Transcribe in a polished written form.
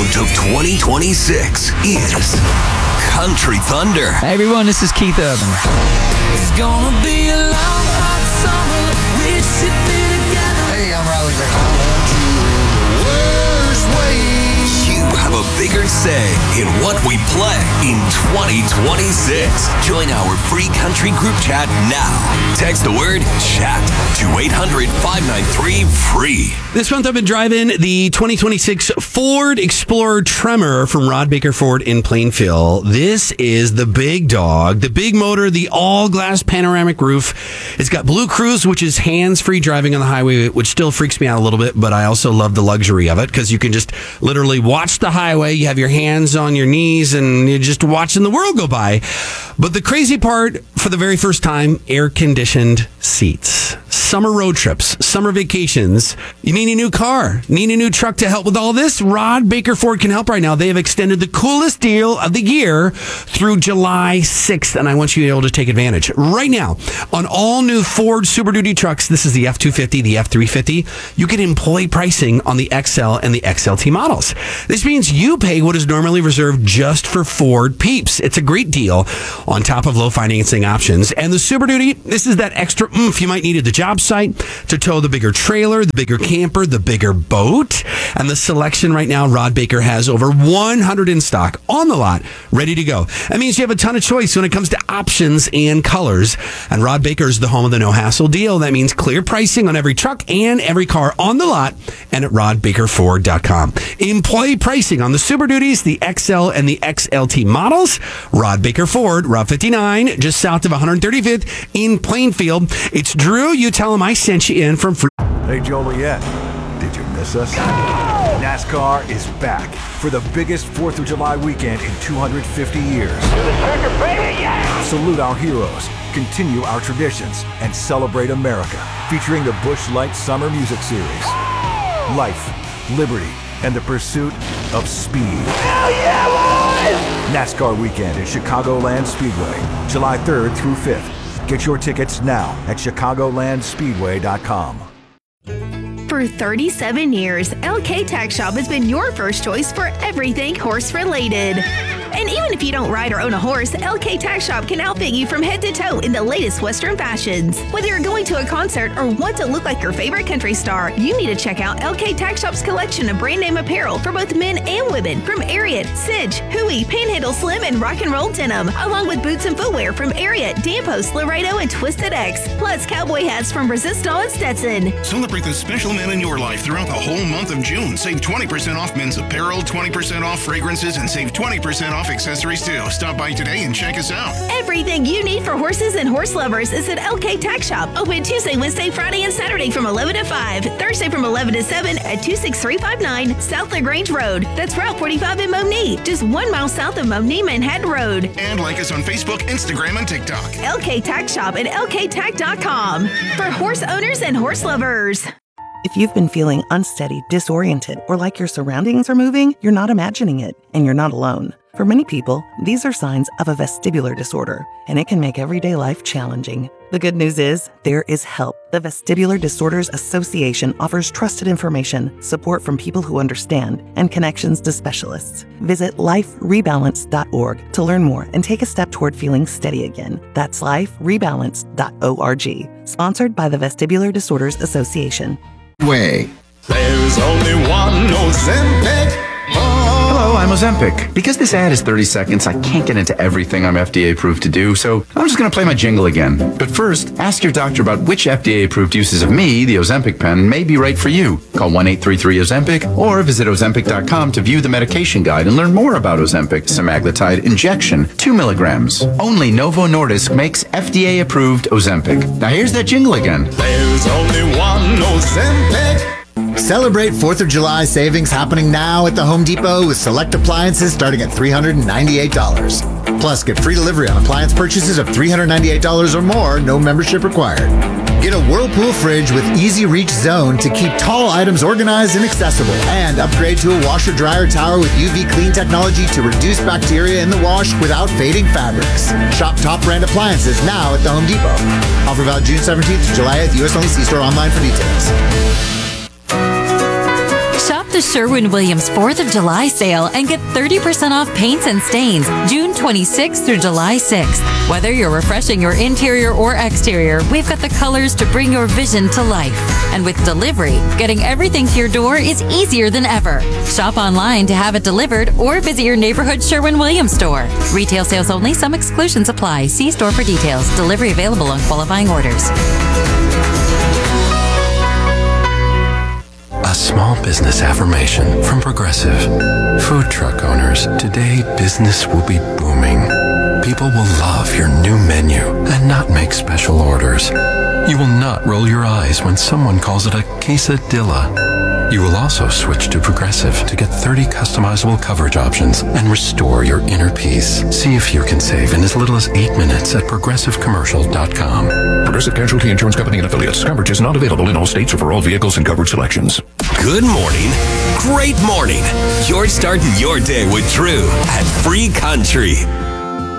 sound of 2026 is Country Thunder. Hey everyone, this is Keith Urban. It's gonna be a long, hot summer. We should be together. Hey, I'm Riley Graham. You have a bigger say in what we play in 2026. Join our free country group chat now. Text the word chat to 800-593-FREE. This month I've been driving the 2026 Ford Explorer Tremor from Rod Baker Ford in Plainfield. This is the big dog, the big motor, the all-glass panoramic roof. It's got Blue Cruise, which is hands-free driving on the highway, which still freaks me out a little bit, but I also love the luxury of it because you can just literally watch the highway. You have your hands on your knees and you're just watching the world go by. But the crazy part, for the very first time, air-conditioned seats. Summer road trips, summer vacations. You need a new car, need a new truck to help with all this? Rod Baker Ford can help right now. They have extended the coolest deal of the year through July 6th, and I want you to be able to take advantage. Right now, on all new Ford Super Duty trucks, this is the F-250, the F-350, you get employee pricing on the XL and the XLT models. This means you pay what is normally reserved just for Ford peeps. It's a great deal on top of low financing options. And the Super Duty, this is that extra oomph you might need at the job site to tow the bigger trailer, the bigger camper, the bigger boat. And the selection right now, Rod Baker has over 100 in stock on the lot, ready to go. That means you have a ton of choice when it comes to options and colors. And Rod Baker is the home of the no hassle deal. That means clear pricing on every truck and every car on the lot and at rodbakerford.com. Employee pricing on the Super Duties, the XL and the XLT models. Rod Baker Ford, Route 59, just south of 135th in Plainfield. It's Drew. You tell him I sent you in from... Hey, Joliet, did you miss us? NASCAR is back for the biggest 4th of July weekend in 250 years. Salute our heroes, continue our traditions, and celebrate America, featuring the Busch Light Summer Music Series. Life, liberty, and the pursuit of speed. Hell yeah, boys! NASCAR weekend at Chicagoland Speedway, July 3rd through 5th. Get your tickets now at chicagolandspeedway.com. For 37 years, LK Tack Shop has been your first choice for everything horse-related. And even if you don't ride or own a horse, LK Tack Shop can outfit you from head to toe in the latest Western fashions. Whether you're going to a concert or want to look like your favorite country star, you need to check out LK Tack Shop's collection of brand name apparel for both men and women from Ariat, Sidge, Huey, Panhandle Slim, and Rock and Roll Denim, along with boots and footwear from Ariat, Danpost, Laredo, and Twisted X, plus cowboy hats from Resistol and Stetson. Celebrate the special men in your life throughout the whole month of June. Save 20% off men's apparel, 20% off fragrances, and save 20% off accessories too. Stop by today and check us out. Everything you need for horses and horse lovers is at LK Tack Shop. Open Tuesday, Wednesday, Friday, and Saturday from 11 to 5. Thursday from 11 to 7 at 26359 South LaGrange Road. That's Route 45 in Momney, just 1 mile south of Momney, Manhattan Road. And like us on Facebook, Instagram, and TikTok. LK Tack Shop at lktack.com for horse owners and horse lovers. If you've been feeling unsteady, disoriented, or like your surroundings are moving, you're not imagining it, and you're not alone. For many people, these are signs of a vestibular disorder, and it can make everyday life challenging. The good news is, there is help. The Vestibular Disorders Association offers trusted information, support from people who understand, and connections to specialists. Visit liferebalance.org to learn more and take a step toward feeling steady again. That's liferebalance.org. Sponsored by the Vestibular Disorders Association. There's only one Ozempic. Hello, I'm Ozempic. Because this ad is 30 seconds, I can't get into everything I'm FDA approved to do, so I'm just going to play my jingle again. But first, ask your doctor about which FDA approved uses of me, the Ozempic pen, may be right for you. Call 1-833-OZEMPIC or visit Ozempic.com to view the medication guide and learn more about Ozempic semaglutide injection, 2 milligrams. Only Novo Nordisk makes FDA approved Ozempic. Now here's that jingle again. There's only one Ozempic. Celebrate 4th of July savings happening now at the Home Depot with select appliances starting at $398. Plus, get free delivery on appliance purchases of $398 or more, no membership required. Get a Whirlpool fridge with Easy Reach Zone to keep tall items organized and accessible. And upgrade to a washer-dryer tower with UV clean technology to reduce bacteria in the wash without fading fabrics. Shop top brand appliances now at the Home Depot. Offer valid June 17th to July 8th. U.S. only. See store online for details. Shop the Sherwin-Williams 4th of July sale and get 30% off paints and stains June 26th through July 6th. Whether you're refreshing your interior or exterior, we've got the colors to bring your vision to life. And with delivery, getting everything to your door is easier than ever. Shop online to have it delivered or visit your neighborhood Sherwin-Williams store. Retail sales only. Some exclusions apply. See store for details. Delivery available on qualifying orders. A small business affirmation from Progressive. Food truck owners, today business will be booming. People will love your new menu and not make special orders. You will not roll your eyes when someone calls it a quesadilla. You will also switch to Progressive to get 30 customizable coverage options and restore your inner peace. See if you can save in as little as 8 minutes at progressivecommercial.com. Progressive Casualty Insurance Company and Affiliates. Coverage is not available in all states or for all vehicles and coverage selections. Good morning. Great morning. You're starting your day with Drew at Free Country.